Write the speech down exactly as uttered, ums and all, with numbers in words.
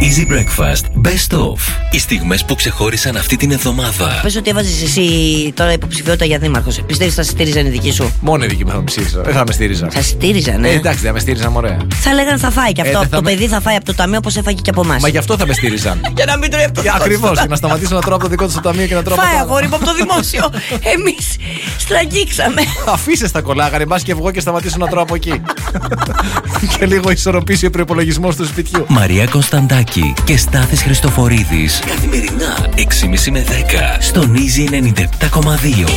Easy Breakfast Best Of. Οι στιγμές που ξεχώρισαν αυτή την εβδομάδα. Πες ότι έβαζες εσύ τώρα υποψηφιότητα για δήμαρχος. Πιστεύεις θα στήριζαν οι δικοί σου? Μόνο οι δικοί μου θα με ψήφισαν. Δεν θα με στήριζαν. Θα στήριζαν, ε. ε εντάξει, δεν με στήριζαν, ωραία. Θα λέγανε θα φάει και αυτό. Ε, το με... παιδί θα φάει από το ταμείο όπως έφαγε και από εμάς. Μα γι' αυτό θα με στήριζαν. Για να μην τρώει από το δικό του. Ακριβώς, για να σταματήσω να τρώω από το δικό του στο ταμείο και να τρώω από το. Φάει αγόρι μου από το δημόσιο. Εμείς στραγγίξαμε. Αφήστε στα κολλάγανε, μπας και βγω και σταματήσω να τρώω από εκεί. Και λίγο ισορροπήσει ο προϋπολογισμός του σπιτιού. Μαρία Κωνσταντάκη και Στάθης Χριστοφορίδης. Καθημερινά έξι και μισή με δέκα στον Easy ενενήντα επτά κόμμα δύο.